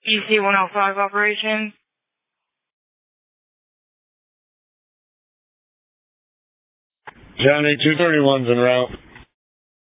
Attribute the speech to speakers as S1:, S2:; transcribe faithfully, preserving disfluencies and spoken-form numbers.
S1: E C one oh five operation.
S2: Johnny, two thirty-one's en route.